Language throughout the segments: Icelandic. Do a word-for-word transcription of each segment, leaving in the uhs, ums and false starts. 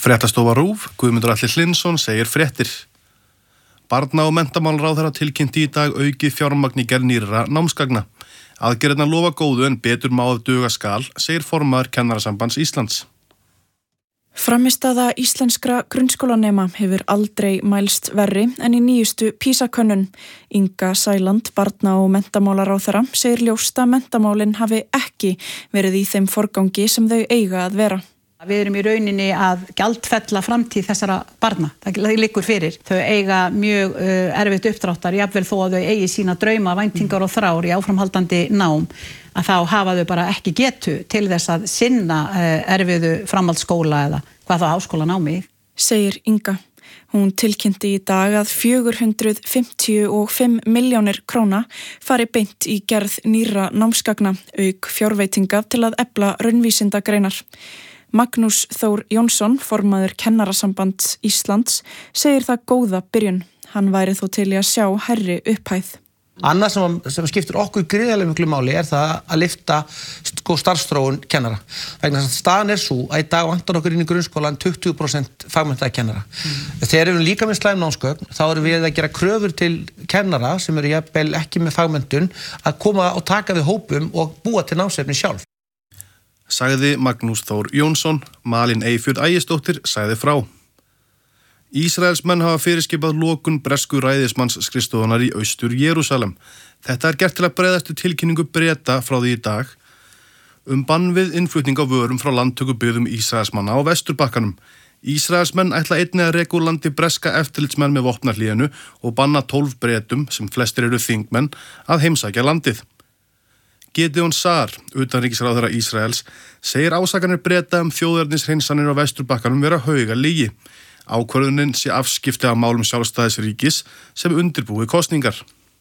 Fréttastofa RÚV, Guðmundur Atli Hlynsson segir fréttir. Barna- og menntamálaráðherra tilkynnti í dag aukið fjármagn í gerð nýrra námsgagna. Aðgerðirnar lofa góðu en betur má ef duga skal, segir formaður Kennarasambands Íslands. Frammistaða íslenskra grunnskólanema hefur aldrei mælst verri en í nýjustu PISA-könnun. Inga Sæland, barna- og menntamálaráðherra, segir ljóst að menntamálin hafi ekki verið í þeim forgangi sem þau eiga að vera. Við erum í rauninni að gjaldfella framtíð þessara barna. Það liggur fyrir. Þau eiga mjög uh, erfitt uppdráttar, jafnvel þó að þau eigi sína drauma, væntingar og þrár í áframhaldandi nám, að þá hafa þau bara ekki getu til þess að sinna uh, erfiðu framhaldsskóla eða hvað þá háskólanámi. Segir Inga. Hún tilkynnti í dag að fjögur hundruð fimmtíu og fimm milljónir króna fari beint í gerð nýrra námsgagna, auk fjárveitinga til að efla raunvísindagreinar. Magnús Þór Jónsson, formaður Kennarasambands Íslands, segir það góða byrjun. Hann væri þó til í að sjá hærri upphæð. Annað sem, sem skiptir okkur gríðarlega miklu máli er það að lyfta sko, starfsþróun kennara. Vegna þess að staðan er svo að í dag vantar okkur inn í grunnskólan tuttugu prósent fagmenntaða kennara. Mm. Þegar við líka með slæm námsgögn, þá erum við að gera kröfur til kennara sem eru jafnvel ekki með fagmenntun að koma og taka við hópum og búa til námsefni sjálf. Sagði Magnús Þór Jónsson. Malin Eyfjörð Ægisdóttir sagði frá. Ísraelsmenn hafa fyrirskipað lokun bresku ræðismanns skrifstofunnar í Austur Jerúsalem. Þetta er gert til að bregðast við tilkynningu Breta frá því í dag um bann við innflutning á vörum frá landtökubyggðum Ísraelsmanna á Vesturbakkanum. Ísraelsmenn ætla einnig að reka úr landi breska eftirlitsmenn með vopnahlýjanu og banna tólf Bretum, sem flestir eru þingmenn, að heimsækja landið. Gideon Saar, utanríkisráðherra Ísraels, segir ásakanir Breta um þjóðernishreinsanir á Vesturbakkanum vera hauga lygi. Ákvörðunin sé afskipti af málum sjálfstæðisríkis sem undirbúi kosningar.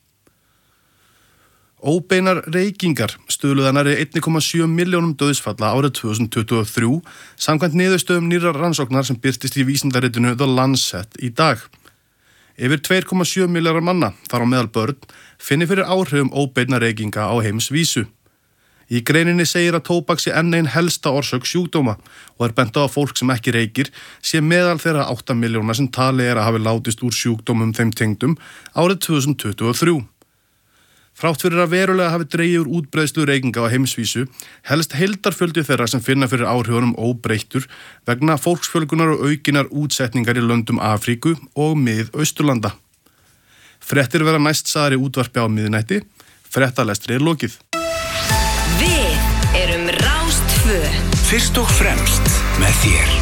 Óbeinar reykingar stuðluðu nærri einn komma sjö milljónum dauðsfalla árið tvö þúsund tuttugu og þrjú samkvæmt niðurstöðum nýrrar rannsóknar sem birtist í vísindaritinu The Lancet í dag. Yfir tvö komma sjö milljarðar manna, þar á meðal börn, finni fyrir áhrifum óbeinna reykinga á heimsvísu. Í greininni segir að tóbak sé enn ein helsta orsök sjúkdóma og er bent á að fólk sem ekki reykir sé meðal þeirra átta milljóna sem talið er að hafi látist úr sjúkdómum þeim tengdum árið tvö þúsund tuttugu og þrjú. Þrátt fyrir að verulega hafi dregið úr útbreiðslu reykinga á heimsvísu, helst heildarfjöldi þeirra sem finna fyrir áhrifunum óbreyttur vegna fólksfjölgunar og aukinar útsetningar í löndum Afríku og Mið-Austurlanda. Fréttir vera næst sagðar í útvarpi á miðnætti. Fréttalestri er lokið. Við erum Rás tvö. Fyrst og fremst með þér.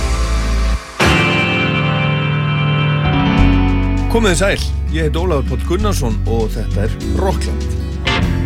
Komið þið sæl, ég heit Ólafur Páll Gunnarsson og þetta er Rockland.